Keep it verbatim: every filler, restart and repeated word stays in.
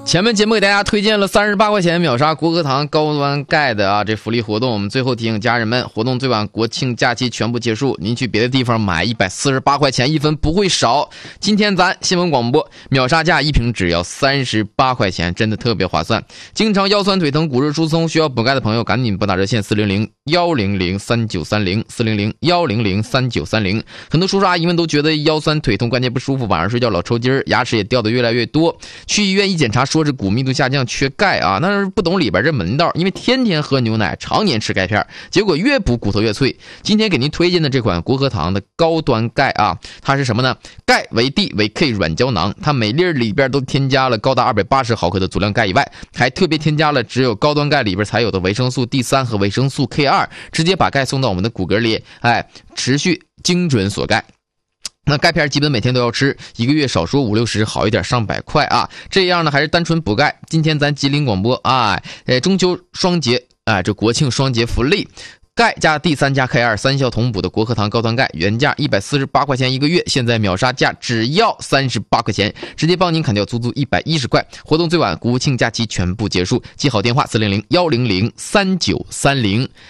前面节目给大家推荐了三十八块钱秒杀国科堂高端钙的啊这福利活动，我们最后提醒家人们，活动最晚国庆假期全部结束，您去别的地方买一百四十八块钱一分不会少。今天咱新闻广播秒杀价一瓶只要三十八块钱，真的特别划算。经常腰酸腿疼、骨质疏松需要补钙的朋友，赶紧拨打热线四零零一零零三九三零 四零零一零零三九三零。很多叔叔阿姨们都觉得腰酸腿痛、关节不舒服，晚上睡觉老抽筋儿，牙齿也掉得越来越多，去医院一检查说是骨密度下降缺钙啊，那是不懂里边这门道，因为天天喝牛奶，常年吃钙片，结果越补骨头越脆。今天给您推荐的这款国科堂的高端钙啊，它是什么呢？钙为 D 为 K 软胶囊，它每粒里边都添加了高达二百八十毫克的足量钙以外，还特别添加了只有高端钙里边才有的维生素 D 三 和维生素 K 二， 直接把钙送到我们的骨骼里，哎，持续精准锁钙。那钙片基本每天都要吃，一个月少说五六十，好一点上百块啊！这样呢还是单纯补钙。今天咱吉林广播啊，呃，中秋双节啊，这国庆双节福利，钙加 D 三 加 K 二 三效同补的国科堂高端钙，原价一百四十八块钱一个月，现在秒杀价只要三十八块钱，直接帮您砍掉足足一百一十块。活动最晚国庆假期全部结束，记好电话四零零一零零三九三零。